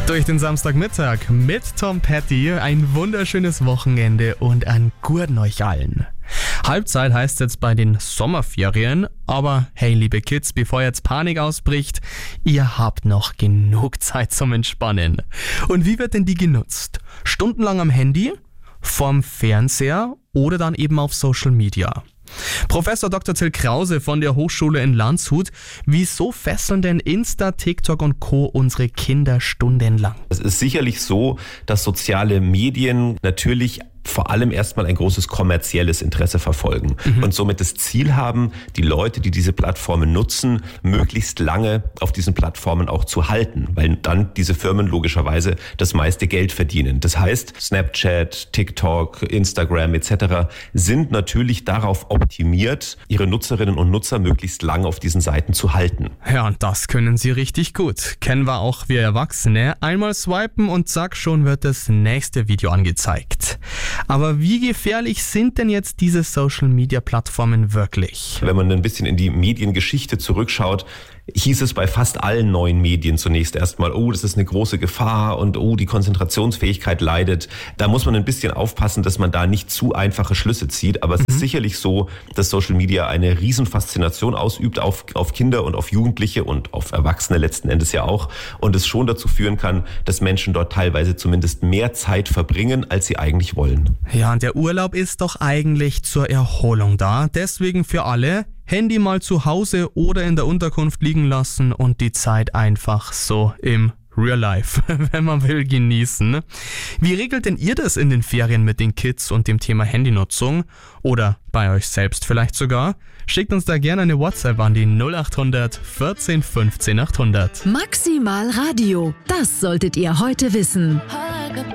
Durch den Samstagmittag mit Tom Petty ein wunderschönes Wochenende und einen guten euch allen. Halbzeit heißt jetzt bei den Sommerferien, aber hey liebe Kids, bevor jetzt Panik ausbricht, ihr habt noch genug Zeit zum Entspannen. Und wie wird denn die genutzt? Stundenlang am Handy, vorm Fernseher oder dann eben auf Social Media? Professor Dr. Till Krause von der Hochschule in Landshut, wieso fesseln denn Insta, TikTok und Co. unsere Kinder stundenlang? Es ist sicherlich so, dass soziale Medien natürlich vor allem erstmal ein großes kommerzielles Interesse verfolgen und somit das Ziel haben, die Leute, die diese Plattformen nutzen, möglichst lange auf diesen Plattformen auch zu halten, weil dann diese Firmen logischerweise das meiste Geld verdienen. Das heißt, Snapchat, TikTok, Instagram etc. sind natürlich darauf optimiert, ihre Nutzerinnen und Nutzer möglichst lang auf diesen Seiten zu halten. Ja, und das können sie richtig gut. Kennen wir auch wir Erwachsene. Einmal swipen und zack, schon wird das nächste Video angezeigt. Aber wie gefährlich sind denn jetzt diese Social-Media-Plattformen wirklich? Wenn man ein bisschen in die Mediengeschichte zurückschaut, hieß es bei fast allen neuen Medien zunächst erstmal, oh, das ist eine große Gefahr und oh, die Konzentrationsfähigkeit leidet. Da muss man ein bisschen aufpassen, dass man da nicht zu einfache Schlüsse zieht. Aber es ist sicherlich so, dass Social Media eine Riesenfaszination ausübt auf Kinder und auf Jugendliche und auf Erwachsene letzten Endes ja auch. Und es schon dazu führen kann, dass Menschen dort teilweise zumindest mehr Zeit verbringen, als sie eigentlich wollen. Ja, und der Urlaub ist doch eigentlich zur Erholung da. Deswegen für alle, Handy mal zu Hause oder in der Unterkunft liegen lassen und die Zeit einfach so im Real Life, wenn man will, genießen. Wie regelt denn ihr das in den Ferien mit den Kids und dem Thema Handynutzung? Oder bei euch selbst vielleicht sogar? Schickt uns da gerne eine WhatsApp an die 0800 14 15 800. Maximal Radio, das solltet ihr heute wissen.